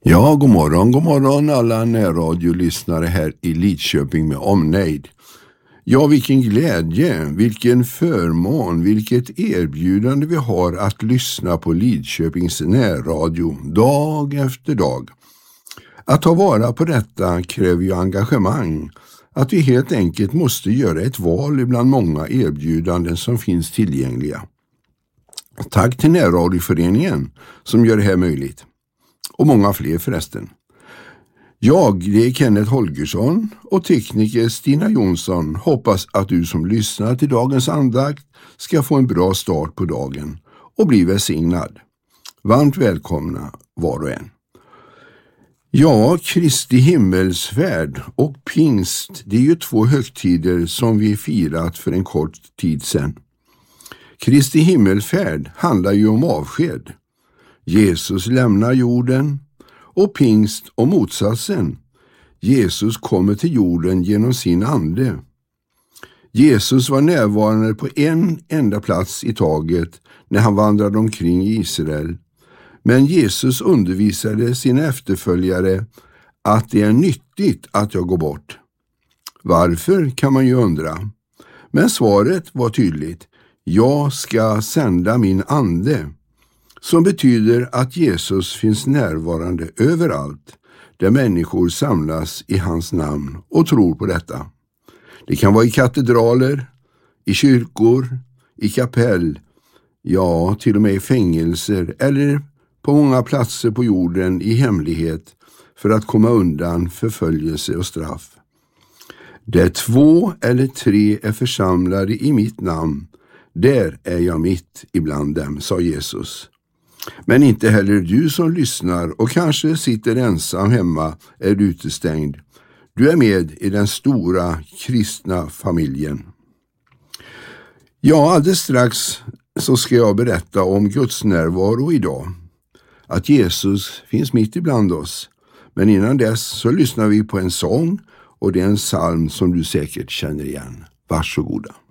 Ja, god morgon alla närradiolyssnare här i Lidköping med omnejd. Ja, vilken glädje, vilken förmån, vilket erbjudande vi har att lyssna på Lidköpings närradio dag efter dag. Att ta vara på detta kräver ju engagemang, att vi helt enkelt måste göra ett val bland många erbjudanden som finns tillgängliga. Tack till närradioföreningen som gör det här möjligt. Och många fler förresten. Det är Kenneth Holgersson och tekniker Stina Jonsson hoppas att du som lyssnar till dagens andakt ska få en bra start på dagen och bli välsignad. Varmt välkomna var och en. Ja, Kristi himmelsfärd och pingst, det är ju två högtider som vi firat för en kort tid sedan. Kristi himmelfärd handlar ju om avsked. Jesus lämnar jorden, och pingst om motsatsen. Jesus kommer till jorden genom sin ande. Jesus var närvarande på en enda plats i taget när han vandrade omkring i Israel. Men Jesus undervisade sina efterföljare att det är nyttigt att jag går bort. Varför kan man ju undra. Men svaret var tydligt. Jag ska sända min ande. Som betyder att Jesus finns närvarande överallt där människor samlas i hans namn och tror på detta. Det kan vara i katedraler, i kyrkor, i kapell, ja till och med i fängelser eller på många platser på jorden i hemlighet för att komma undan förföljelse och straff. Där 2 eller 3 är församlade i mitt namn, där är jag mitt ibland dem, sa Jesus. Men inte heller du som lyssnar och kanske sitter ensam hemma är utestängd. Du är med i den stora kristna familjen. Ja, alldeles strax så ska jag berätta om Guds närvaro idag. Att Jesus finns mitt ibland oss. Men innan dess så lyssnar vi på en sång och det är en psalm som du säkert känner igen. Varsågoda.